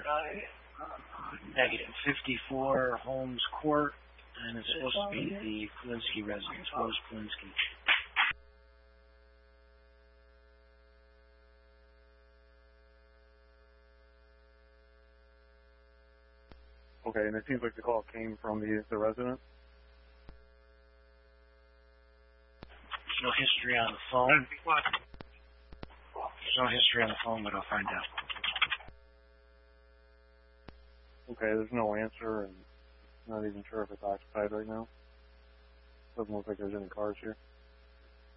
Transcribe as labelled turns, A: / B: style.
A: Negative. 54 Holmes Court, and it's supposed to be the Polinsky residence. Rose Polinsky.
B: Okay, and it seems like the call came from the resident?
A: There's no history on the phone. There's no history on the phone, but I'll find out.
B: Okay, there's no answer, and not even sure if it's occupied right now. Doesn't look like there's any cars here.